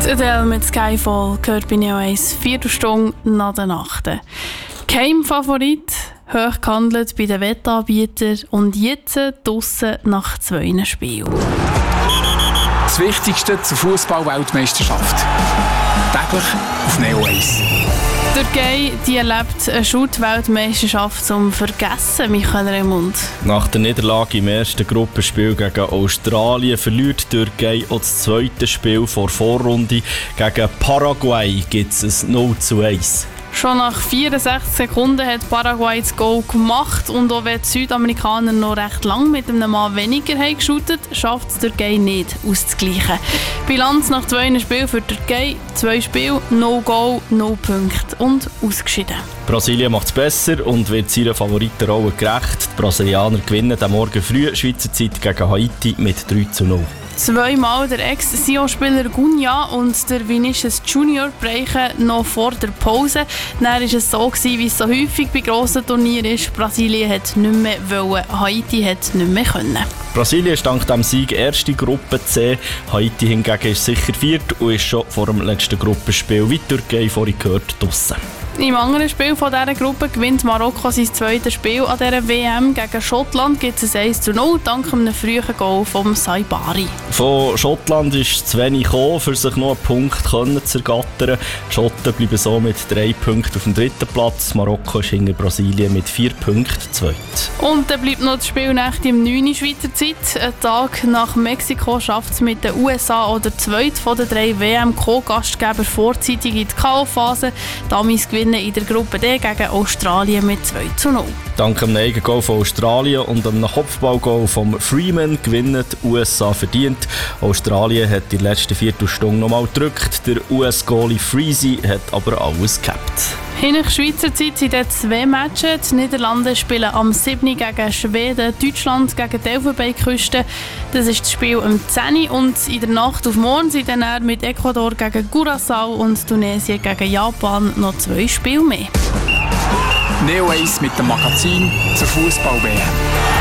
Die Adele mit Skyfall gehört bei Neo 1 Viertelstunde nach der Nacht. Kein Favorit, hoch gehandelt bei den Wettanbietern und jetzt draussen nach 2 Spielen. Das Wichtigste zur Fußball-Weltmeisterschaft. Täglich auf Neo 1. Die Türkei die erlebt eine Shoot-Weltmeisterschaft zum Vergessen, Michael Remund. Nach der Niederlage im ersten Gruppenspiel gegen Australien verliert die Türkei auch das zweite Spiel vor Vorrunde. Gegen Paraguay gibt es ein 0:1. Schon nach 64 Sekunden hat Paraguay das Goal gemacht und auch wenn die Südamerikaner noch recht lang mit einem Mann weniger haben geshootet, schafft es die Türkei nicht auszugleichen. Bilanz nach 2 Spielen für die Türkei: 2 Spiele, 0 Goal, 0 Punkte und ausgeschieden. Brasilien macht es besser und wird seiner Favoritenrolle gerecht. Die Brasilianer gewinnen am Morgen früh Schweizer Zeit gegen Haiti mit 3:0. Zweimal der Ex-Sion-Spieler Gunja und der Vinicius Junior brechen noch vor der Pause. Dann war es so, wie es so häufig bei grossen Turnieren ist. Brasilien hat nicht mehr wollen, Haiti hat nicht mehr können. Brasilien ist dank dem Sieg erste Gruppe C. Haiti hingegen ist sicher viert und ist schon vor dem letzten Gruppenspiel, wie die Türkei vorhin gehört, draussen. Im anderen Spiel von dieser Gruppe gewinnt Marokko sein zweites Spiel an dieser WM. Gegen Schottland gibt es 1:0 dank einem frühen Goal von Saibari. Von Schottland ist es zu wenig gekommen, für sich noch einen Punkt zu ergattern. Die Schotten bleiben so mit 3 Punkten auf dem 3. Platz. Marokko ist hinter Brasilien mit 4 Punkten zweit. Und dann bleibt noch das Spielnacht im 9. Schweizer Zeit. Einen Tag nach Mexiko schafft es mit den USA oder zweit von den 3 WM-Co-Gastgeber vorzeitig in die K.O.-Phase. Damis gewinnen in der Gruppe D gegen Australien mit 2:0. Dank einem Eigengoal von Australien und einem Kopfballgoal von Freeman gewinnen die USA verdient. Australien hat in der letzten Viertelstunde nochmal gedrückt. Der US-Goalie Freezy hat aber alles gehabt. In Schweizer Zeit sind 2 Matches. Die Niederlande spielen am 7. gegen Schweden, Deutschland gegen die Elfenbeinküste. Das ist das Spiel um 10 Uhr. Und in der Nacht auf morgen sind dann mit Ecuador gegen Curaçao und Tunesien gegen Japan noch 2 Spiele mehr. Neo 1 mit dem Magazin zur Fußball-WM.